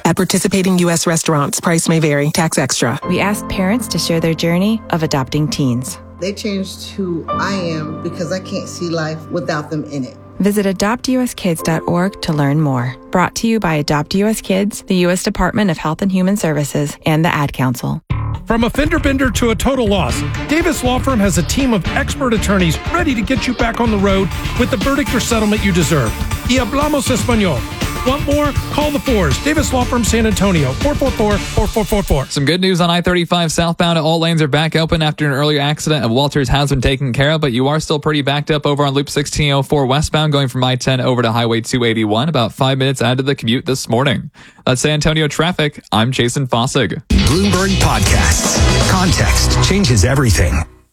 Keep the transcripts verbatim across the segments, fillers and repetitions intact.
At participating U S restaurants, price may vary. Tax extra. We asked parents to share their journey of adopting teens. They changed who I am because I can't see life without them in it. Visit adopt u s kids dot org to learn more. Brought to you by Adopt U S Kids, the U S Department of Health and Human Services, and the Ad Council. From a fender bender to a total loss, Davis Law Firm has a team of expert attorneys ready to get you back on the road with the verdict or settlement you deserve. Y hablamos español. Want more? Call the Fours. Davis Law Firm, San Antonio, four four four, four four four four. Some good news on I thirty-five southbound. All lanes are back open after an earlier accident, and Walters has been taken care of, but you are still pretty backed up over on Loop sixteen oh four westbound, going from I ten over to Highway two eighty-one, about five minutes out of the commute this morning. That's San Antonio traffic. I'm Jason Fossig. Bloomberg Podcasts. Context changes everything.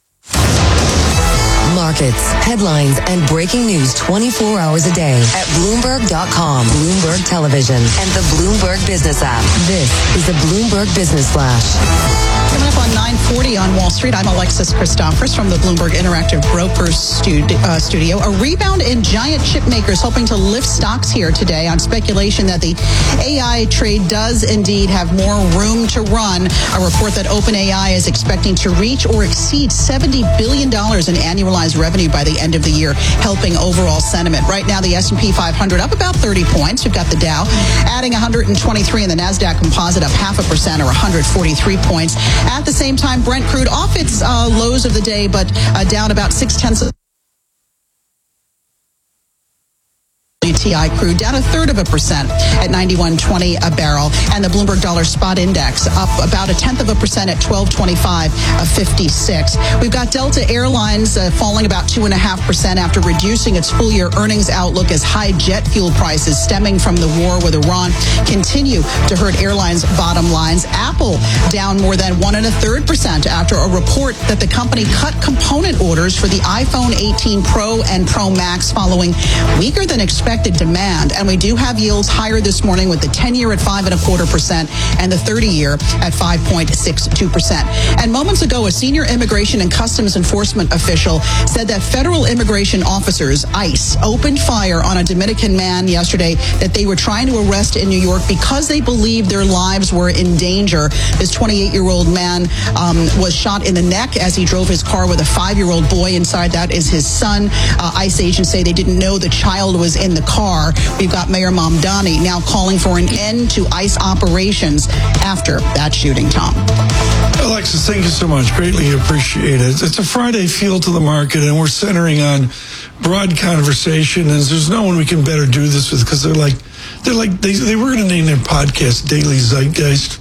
Markets, headlines, and breaking news twenty-four hours a day at Bloomberg dot com, Bloomberg Television, and the Bloomberg Business app. This is the Bloomberg Business Flash. Coming up on nine forty on Wall Street, I'm Alexis Christophers from the Bloomberg Interactive Brokers studi- uh, studio. A rebound in giant chip makers hoping to lift stocks here today on speculation that the A I trade does indeed have more room to run. A report that OpenAI is expecting to reach or exceed seventy billion dollars in annualized revenue by the end of the year, helping overall sentiment. Right now, the S and P five hundred up about thirty points. We've got the Dow adding one hundred twenty-three, and the NASDAQ Composite up half a percent or one hundred forty-three points. At the same time, Brent crude off its uh, lows of the day, but uh, down about six tenths of W T I crude down a third of a percent at ninety-one twenty a barrel, and the Bloomberg Dollar Spot Index up about a tenth of a percent at twelve twenty-five fifty-six. We've got Delta Airlines uh, falling about two and a half percent after reducing its full year earnings outlook as high jet fuel prices stemming from the war with Iran continue to hurt airlines' bottom lines. Apple down more than one and a third percent after a report that the company cut component orders for the iPhone eighteen Pro and Pro Max following weaker than expected demand. And we do have yields higher this morning with the ten-year at five and a quarter percent and the thirty-year at five point six two percent. And moments ago, a senior immigration and customs enforcement official said that federal immigration officers, ICE, opened fire on a Dominican man yesterday that they were trying to arrest in New York because they believed their lives were in danger. This twenty-eight-year-old man um, was shot in the neck as he drove his car with a five-year-old boy inside. That is his son. Uh, ICE agents say they didn't know the child was in the car. We've got Mayor Mamdani now calling for an end to ICE operations after that shooting, Tom. Alexis, thank you so much. Greatly appreciate it. It's a Friday feel to the market, and we're centering on broad conversation, and there's no one we can better do this with because they're like, they're like, they, they were going to name their podcast Daily Zeitgeist.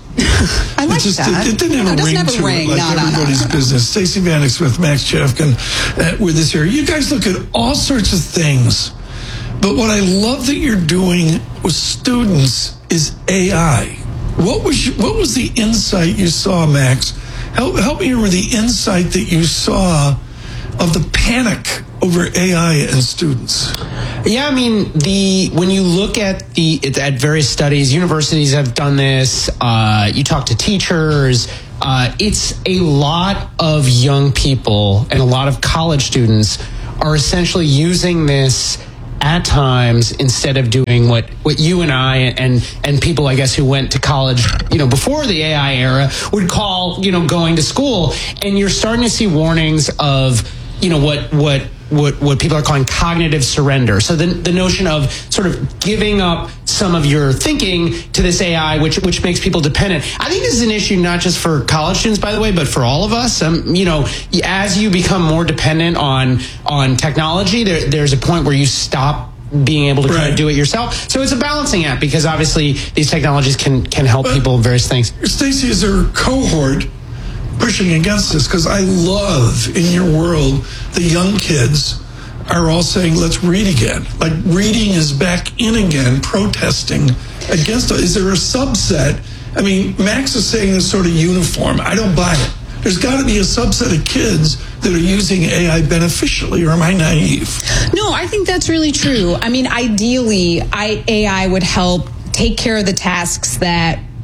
I like just, that. It, it didn't have no, a ring have to a ring. it like no, everybody's no, no, no. business. Stacey Vanek Smith, Max Chafkin uh, with us here. You guys look at all sorts of things, but what I love that you're doing with students is A I. What was your, what was the insight you saw, Max? Help, help me with the insight that you saw of the panic over A I and students. Yeah, I mean, the when you look at the at various studies, universities have done this. Uh, you talk to teachers. Uh, it's a lot of young people and a lot of college students are essentially using this at times instead of doing what, what you and I and and people, I guess, who went to college, you know, before the A I era would call, you know, going to school. And you're starting to see warnings of, you know, what what what what people are calling cognitive surrender. So the the notion of sort of giving up some of your thinking to this A I, which which makes people dependent. I think this is an issue not just for college students, by the way, but for all of us. Um, you know, as you become more dependent on on technology, there, there's a point where you stop being able to right. kind of do it yourself. So it's a balancing act because obviously these technologies can can help but people in various things. Stacey, is there a cohort pushing against this? Because I love in your world the young kids are all saying, let's read again. Like reading is back in again, protesting against it. Is there a subset? I mean, Max is saying it's sort of uniform. I don't buy it. There's got to be a subset of kids that are using A I beneficially, or am I naive? No, I think that's really true. I mean, ideally, I, A I would help take care of the tasks that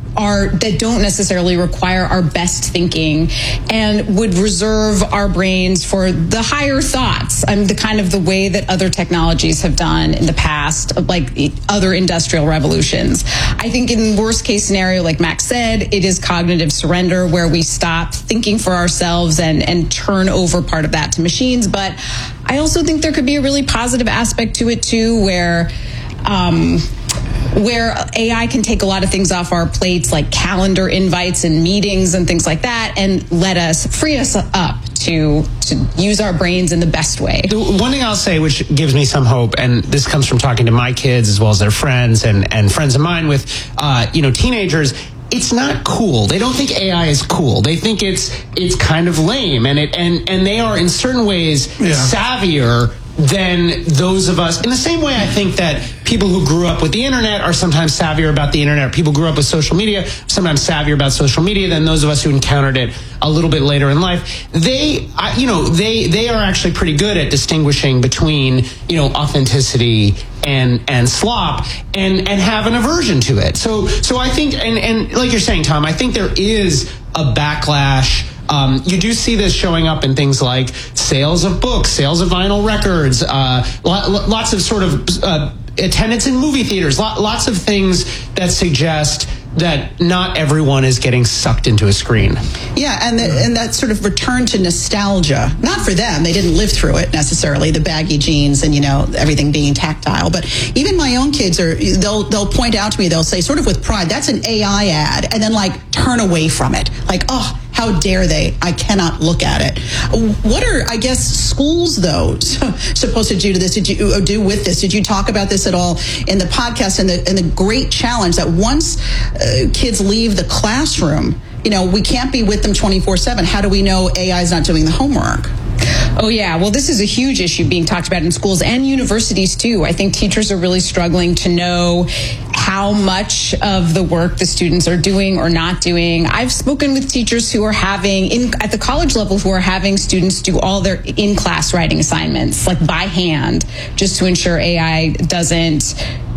are that don't necessarily require our best thinking and would reserve our brains for the higher thoughts. I mean, the kind of the way that other technologies have done in the past, like other industrial revolutions. I think in worst case scenario, like Max said, it is cognitive surrender, where we stop thinking for ourselves and, and turn over part of that to machines. But I also think there could be a really positive aspect to it too, where um, where A I can take a lot of things off our plates, like calendar invites and meetings and things like that, and let us free us up to to use our brains in the best way. The one thing I'll say, which gives me some hope, and this comes from talking to my kids as well as their friends and, and friends of mine with, uh, you know, teenagers, it's not cool. They don't think A I is cool. They think it's it's kind of lame, and it and and they are in certain ways yeah. savvier than those of us. In the same way, I think that people who grew up with the internet are sometimes savvier about the internet. People who grew up with social media, sometimes savvier about social media than those of us who encountered it a little bit later in life. They, I, you know, they they are actually pretty good at distinguishing between, you know, authenticity and and slop, and and have an aversion to it. So so I think, and and like you're saying, Tom, I think there is a backlash. Um, you do see this showing up in things like sales of books, sales of vinyl records, uh, lots of sort of uh, attendance in movie theaters, lots of things that suggest that not everyone is getting sucked into a screen. Yeah, and the, and that sort of return to nostalgia, not for them, they didn't live through it necessarily, the baggy jeans and, you know, everything being tactile, but even my own kids are, they'll they'll point out to me, they'll say sort of with pride, that's an A I ad, and then like turn away from it, like, oh, how dare they? I cannot look at it. What are, I guess, schools, though, supposed to do to this? Did you do with this? Did you talk about this at all in the podcast, and the, and the great challenge that once uh, kids leave the classroom, you know, we can't be with them twenty-four seven. How do we know A I is not doing the homework? Oh, yeah. Well, this is a huge issue being talked about in schools and universities, too. I think teachers are really struggling to know how much of the work the students are doing or not doing. I've spoken with teachers who are having, in, at the college level, who are having students do all their in-class writing assignments, like by hand, just to ensure A I doesn't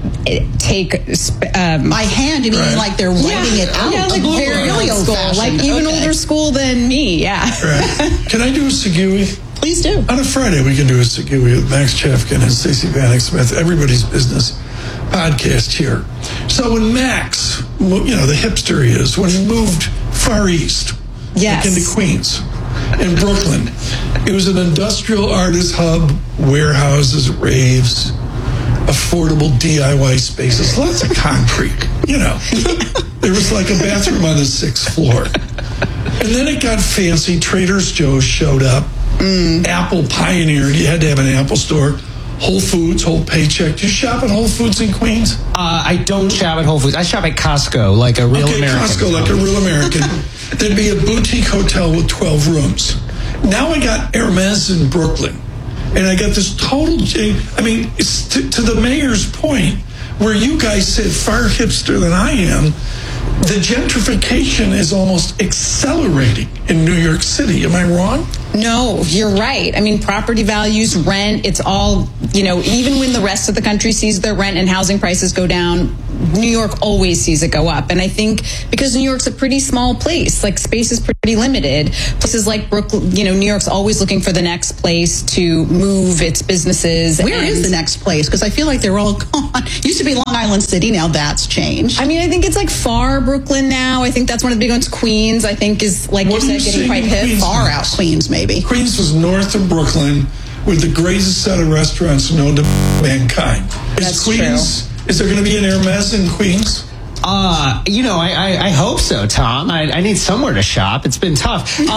take um, by hand. You mean right. like they're writing yeah. it out? Yeah, like very old school, like even okay. older school than me. Yeah. Right. Can I do a Segui? Please do. On a Friday, we can do a Segui with Max Chafkin and Stacey Vanek Smith, Everybody's Business podcast here. So when Max, you know, the hipster he is, when he moved far east, yes. like into Queens, in Brooklyn, it was an industrial artist hub, warehouses, raves, affordable D I Y spaces, lots of concrete, you know. There was like a bathroom on the sixth floor. And then it got fancy. Trader Joe's showed up. Mm. Apple pioneered. You had to have an Apple store. Whole Foods, whole paycheck. Do you shop at Whole Foods in Queens? Uh, I don't shop at Whole Foods. I shop at Costco, like a real okay, American. Costco, like a real American. There'd be a boutique hotel with twelve rooms. Now I got Hermes in Brooklyn. And I got this total, I mean, it's to, to the mayor's point, where you guys said far hipster than I am, the gentrification is almost accelerating in New York City. Am I wrong? No, you're right. I mean, property values, rent, it's all, you know, even when the rest of the country sees their rent and housing prices go down, New York always sees it go up. And I think because New York's a pretty small place, like space is pretty limited. Places like Brooklyn, you know, New York's always looking for the next place to move its businesses. Where and is the next place? Because I feel like they're all gone. Used to be Long Island City, now that's changed. I mean, I think it's like far Brooklyn now. I think that's one of the big ones. Queens, I think, is, like what you said, getting quite hip. Queens far out Queens, maybe. Queens was north of Brooklyn with the greatest set of restaurants known to mankind. Is That's Queens, true. Is there going to be an Hermes in Queens? Uh, you know, I, I, I hope so, Tom. I, I need somewhere to shop. It's been tough. Um,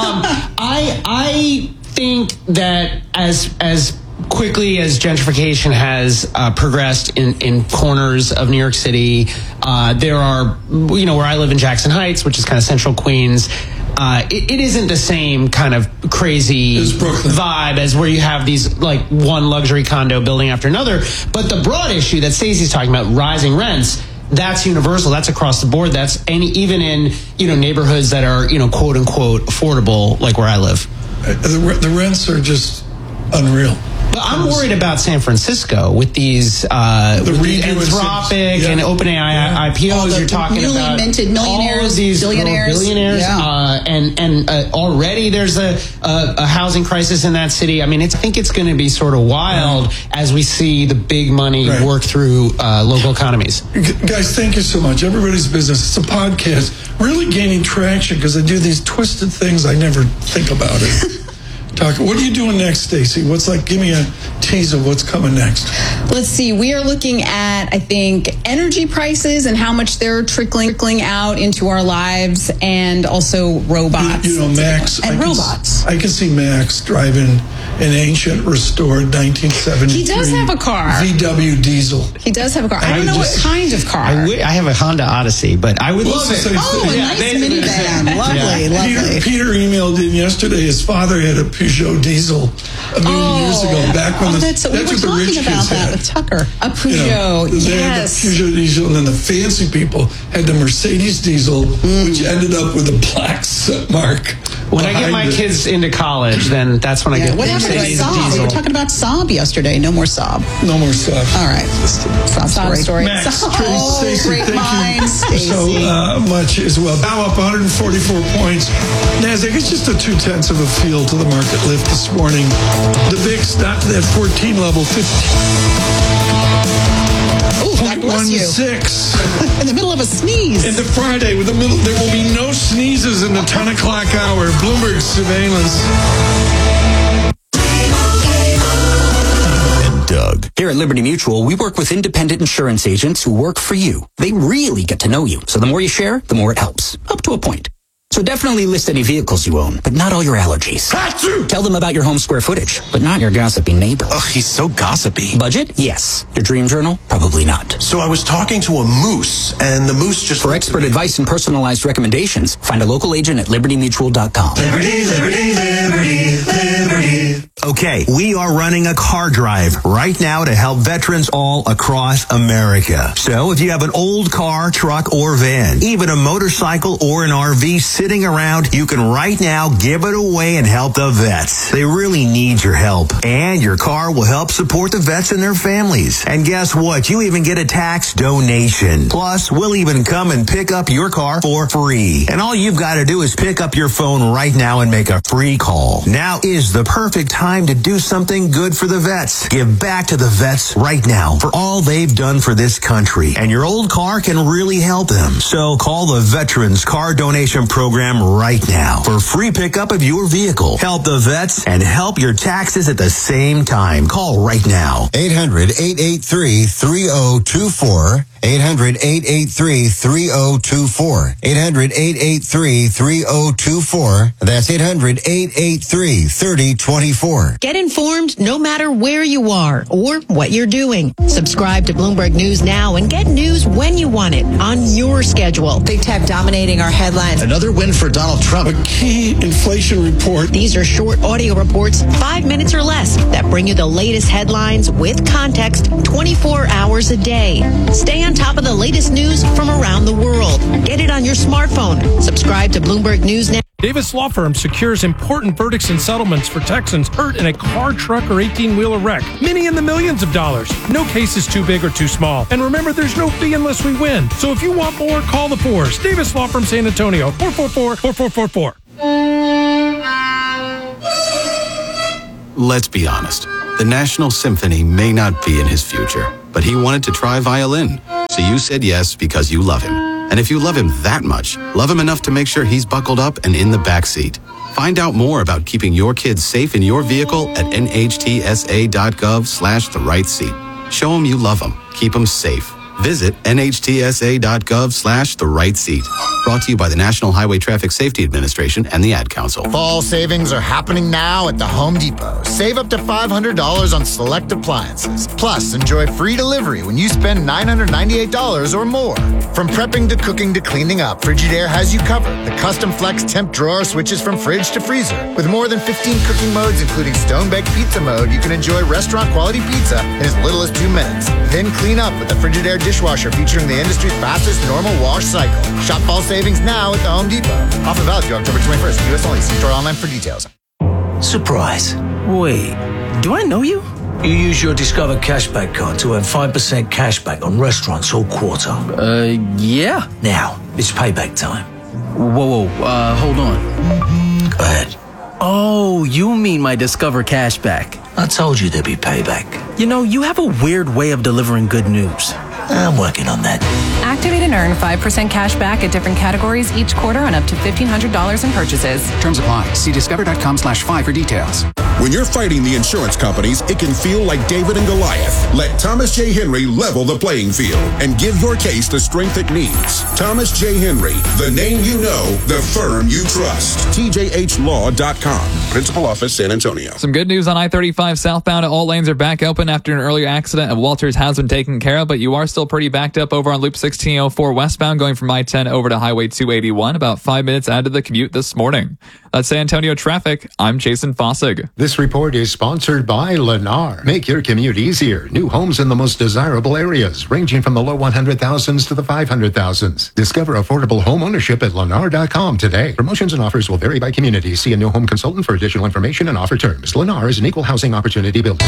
I I think that as as quickly as gentrification has uh, progressed in, in corners of New York City, uh, there are, you know, where I live in Jackson Heights, which is kind of central Queens, Uh, it, it isn't the same kind of crazy vibe as where you have these like one luxury condo building after another. But the broad issue that Stacey's talking about, rising rents, that's universal. That's across the board. That's any even in you know neighborhoods that are you know quote unquote affordable, like where I live. Uh, the, the rents are just unreal. But I'm worried about San Francisco with these uh, The with the redo Anthropic yeah. and OpenAI Yeah. I P Os. All the You're talking newly about minted millionaires, all of these billionaires. billionaires, Yeah. uh, and and uh, already there's a, a a housing crisis in that city. I mean, it's, I think it's going to be sort of wild as we see the big money Right. work through uh, local economies. G- Guys, thank you so much. Everybody's Business. It's a podcast really gaining traction because I do these twisted things I never think about it. Talk. What are you doing next, Stacey? What's like? Give me a tease of what's coming next. Let's see. We are looking at, I think, energy prices and how much they're trickling, trickling out into our lives, and also robots. You, you know, Max. And I can, robots. I can see Max driving an ancient, restored nineteen seventy-three. He does have a car. V W diesel. He does have a car. I, I don't know just- what kind of car. I, w- I have a Honda Odyssey, but I would Well, love it's the it. same Oh, thing. a Yeah, nice basically the same. minivan. Lovely, Yeah. lovely. Peter, Peter emailed in yesterday. His father had a Peugeot diesel a million years ago. Back when oh, the, that's, we were what the rich talking about kids that had. with Tucker. A Peugeot, You know, they had yes. the Peugeot diesel, and then the fancy people had the Mercedes diesel, which ended up with a black mark. When I get my behind it. kids into college, then that's when I Yeah, get what the happened to Mercedes Saab? We diesel. were talking about Saab yesterday. No more Saab. No more stuff. All right. Saab, Saab story. story. Max, Oh, Tracy, Stacey, great thank minds, you so Stacey. uh, much as well. Dow up one hundred forty-four points. NASDAQ is just a two-tenths of a feel to the market lift this morning. The V I X not to that fourteen level, Ooh, God bless you. fifteen point one six. In the middle of a sneeze. Into Friday, with the middle, there will be no sneezes in the ten o'clock hour. Bloomberg surveillance. And Doug. Here at Liberty Mutual, we work with independent insurance agents who work for you. They really get to know you. So the more you share, the more it helps. Up to a point. So definitely list any vehicles you own, but not all your allergies. Tell them about your home square footage, but not your gossipy neighbor. Ugh, he's so gossipy. Budget? Yes. Your dream journal? Probably not. So I was talking to a moose, and the moose just... For expert advice and personalized recommendations, find a local agent at liberty mutual dot com. Liberty, liberty, liberty, liberty. Okay, we are running a car drive right now to help veterans all across America. So if you have an old car, truck, or van, even a motorcycle or an R V sitting around, you can right now give it away and help the vets. They really need your help. And your car will help support the vets and their families. And guess what? You even get a tax donation. Plus, we'll even come and pick up your car for free. And all you've got to do is pick up your phone right now and make a free call. Now is the perfect time to do something good for the vets. Give back to the vets right now for all they've done for this country. And your old car can really help them. So call the Veterans Car Donation Program right now for free pickup of your vehicle. Help the vets and help your taxes at the same time. Call right now. eight hundred, eight eight three, three oh two four. eight hundred, eight eight three, three oh two four. eight hundred, eight eight three, three oh two four. That's eight hundred, eight eight three, three oh two four. Get informed no matter where you are or what you're doing. Subscribe to Bloomberg News now and get news when you want it on your schedule. Big tech dominating our headlines. Another win for Donald Trump. A key inflation report. These are short audio reports, five minutes or less, that bring you the latest headlines with context twenty-four hours a day. Stay on top of the latest news from around the world. Get it on your smartphone. Subscribe to Bloomberg News now. Davis Law Firm secures important verdicts and settlements for Texans hurt in a car, truck, or eighteen-wheeler wreck. Many in the millions of dollars. No case is too big or too small. And remember, there's no fee unless we win. So if you want more, call the Fours. Davis Law Firm San Antonio, four four four, four four four four. Let's be honest. The National Symphony may not be in his future, but he wanted to try violin. So you said yes because you love him. And if you love him that much, love him enough to make sure he's buckled up and in the back seat. Find out more about keeping your kids safe in your vehicle at nhtsa.gov slash the right seat. Show them you love them. Keep them safe. Visit nhtsa.gov slash the right seat. Brought to you by the National Highway Traffic Safety Administration and the Ad Council. Fall savings are happening now at the Home Depot. Save up to five hundred dollars on select appliances. Plus, enjoy free delivery when you spend nine hundred ninety-eight dollars or more. From prepping to cooking to cleaning up, Frigidaire has you covered. The custom flex temp drawer switches from fridge to freezer. With more than fifteen cooking modes, including stone-baked pizza mode, you can enjoy restaurant-quality pizza in as little as two minutes. Then clean up with the Frigidaire dishwasher featuring the industry's fastest normal wash cycle. Shop fall savings now at the Home Depot. Offer valid through October twenty-first. U S only. See store online for details. Surprise. Wait, do I know you? You use your Discover Cashback card to earn five percent cashback on restaurants all quarter. Uh, yeah. Now, it's payback time. Whoa, whoa, uh, hold on. Go ahead. Oh, you mean my Discover Cashback. I told you there'd be payback. You know, you have a weird way of delivering good news. I'm working on that. Activate and earn five percent cash back at different categories each quarter on up to fifteen hundred dollars in purchases. Terms apply. See discover.com slash five for details. When you're fighting the insurance companies, it can feel like David and Goliath. Let Thomas J. Henry level the playing field and give your case the strength it needs. Thomas J. Henry, the name you know, the firm you trust. T J H law dot com. Principal Office, San Antonio. Some good news on I thirty-five southbound. All lanes are back open after an earlier accident, and Walters has been taken care of, but you are still pretty backed up over on Loop sixteen oh four westbound going from I ten over to Highway two eighty-one, about five minutes out of the commute this morning. That's San Antonio traffic. I'm Jason Fossig. This report is sponsored by Lennar. Make your commute easier. New homes in the most desirable areas, ranging from the low one hundred thousands to the five hundred thousands. Discover affordable home ownership at lennar dot com today. Promotions and offers will vary by community. See a new home consultant for additional information and offer terms. Lennar is an equal housing opportunity builder.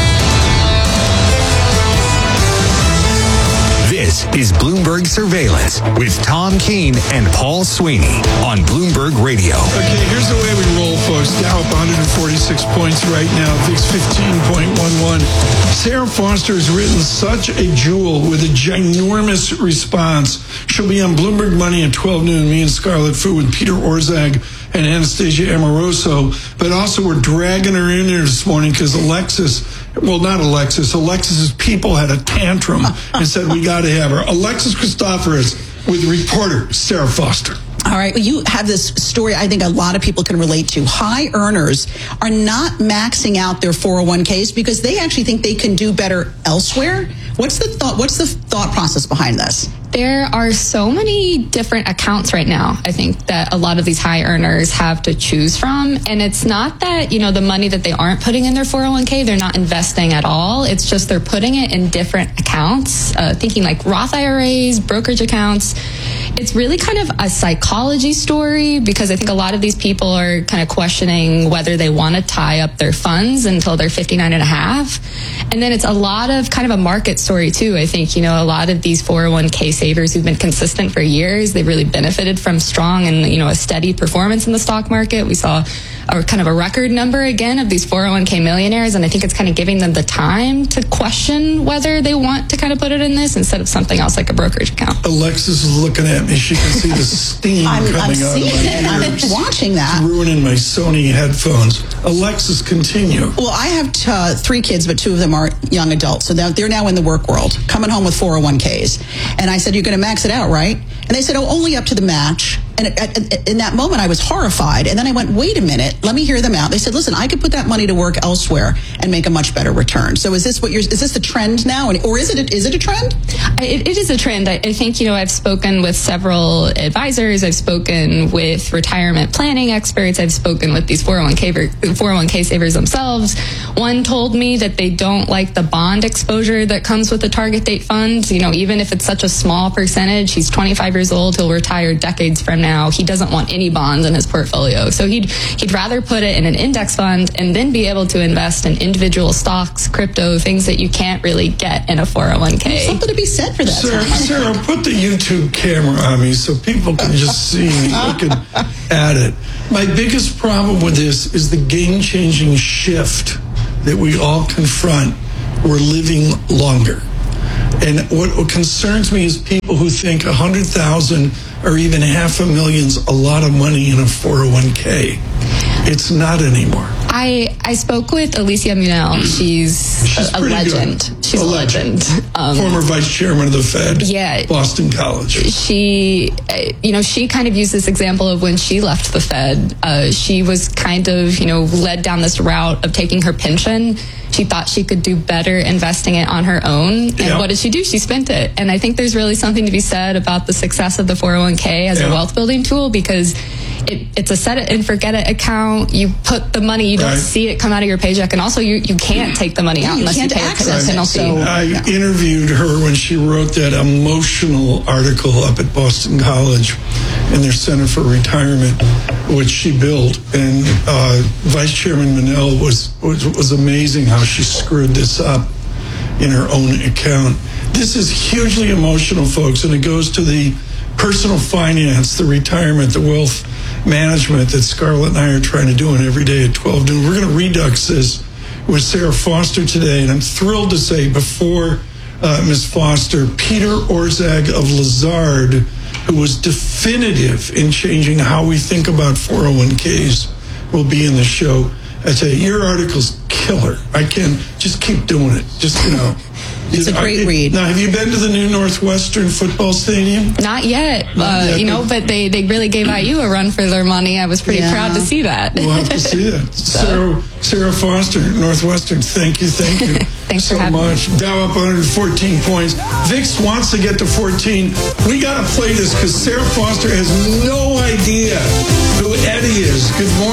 This is Bloomberg Surveillance with Tom Keene and Paul Sweeney on Bloomberg Radio. Okay, here's the way we roll, folks. Dow up one hundred forty-six points right now. V I X fifteen point one one. Sarah Foster has written such a jewel with a ginormous response. She'll be on Bloomberg Money at twelve noon. Me and Scarlet Fu with Peter Orzag and Anastasia Amoroso. But also we're dragging her in there this morning because Alexis, well, not Alexis, Alexis's people had a tantrum and said we got to have her. Alexis Christoforous with reporter Sarah Foster. All right. You have this story I think a lot of people can relate to. High earners are not maxing out their four oh one k's because they actually think they can do better elsewhere. What's the thought? What's the thought process behind this? There are so many different accounts right now, I think, that a lot of these high earners have to choose from. And it's not that, you know, the money that they aren't putting in their four oh one k, they're not investing at all. It's just they're putting it in different accounts, uh, thinking like Roth I R As, brokerage accounts. It's really kind of a psychology story because I think a lot of these people are kind of questioning whether they want to tie up their funds until they're fifty-nine and a half. And then it's a lot of kind of a market story too. I think, you know, a lot of these four oh one k savers who've been consistent for years, they've really benefited from strong and, you know, a steady performance in the stock market. We saw a kind of a record number again of these four oh one k millionaires. And I think it's kind of giving them the time to question whether they want to kind of put it in this instead of something else like a brokerage account. Alexis is looking at me. She can see the steam I'm, coming I'm out seeing of my it. ears. I'm watching that. It's ruining my Sony headphones. Alexis, continue. Well, I have t- uh, three kids, but two of them are young adults. So they're, they're now in the work world, coming home with four oh one k's. And I said, you're going to max it out, right? And they said, oh, only up to the match. And at, at, in that moment, I was horrified. And then I went, wait a minute, let me hear them out. They said, listen, I could put that money to work elsewhere and make a much better return. So is this what you're, is this the trend now? Or is it, a, is it a trend? It, it is a trend. I, I think, you know, I've spoken with several advisors. I've spoken with retirement planning experts. I've spoken with these four oh one k savers themselves. One told me that they don't like the bond exposure that comes with the target date fund. You know, even if it's such a small percentage, he's twenty-five years old, he'll retire decades from now. He doesn't want any bonds in his portfolio. So he'd he'd rather put it in an index fund and then be able to invest in individual stocks, crypto, things that you can't really get in a four oh one k. There's something to be said for that. Sarah, Sarah, put the YouTube camera on me so people can just see me looking at it. My biggest problem with this is the game-changing shift that we all confront. We're living longer. And what, what concerns me is people who think one hundred thousand or even half a million's a lot of money in a four oh one k. It's not anymore. I, I spoke with Alicia Munell. She's, She's a, a legend. Good. She's a, a legend. legend. Um, Former vice chairman of the Fed. Yeah. Boston College. She, you know, she kind of used this example of when she left the Fed. Uh, she was kind of, you know, led down this route of taking her pension. She thought she could do better investing it on her own. And yeah. What did she do? She spent it. And I think there's really something to be said about the success of the four oh one k as yeah. a wealth building tool because it, it's a set it and forget it account. You put the money, you don't right. see it come out of your paycheck. And also you, you can't take the money out you unless you pay a penalty. So, I yeah. interviewed her when she wrote that emotional article up at Boston College in their Center for Retirement which she built, and uh, Vice Chairman Manel was, was was amazing how she screwed this up in her own account. This is hugely emotional, folks, and it goes to the personal finance, the retirement, the wealth management that Scarlett and I are trying to do an every day at twelve noon. We're going to redux this with Sarah Foster today, and I'm thrilled to say before uh, Miz Foster, Peter Orzag of Lazard, who was definitive in changing how we think about four oh one k's, will be in the show. I tell you, your article's killer. I can just keep doing it. Just, you know. It's a great I, read. Now, have you been to the new Northwestern football stadium? Not yet, Not uh, yet, you know, but they, they really gave I U a run for their money. I was pretty Yeah. proud to see that. We'll have to see that. Sarah, Sarah Foster, Northwestern, thank you, thank you Thanks so for having much. me. Dow up one hundred fourteen points. VIX wants to get to fourteen. We got to play this because Sarah Foster has no idea who Eddie is. Good morning.